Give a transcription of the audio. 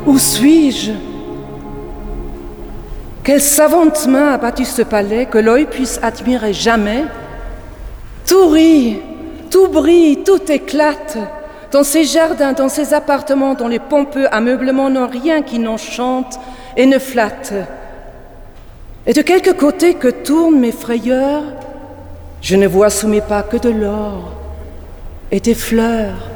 Où suis-je? Quelle savante main a bâti ce palais que l'œil puisse admirer jamais? Tout rit, tout brille, tout éclate. Dans ces jardins, dans ces appartements dont les pompeux ameublements n'ont rien qui n'enchante et ne flatte. Et de quelque côté que tournent mes frayeurs, je ne vois sous mes pas que de l'or et des fleurs.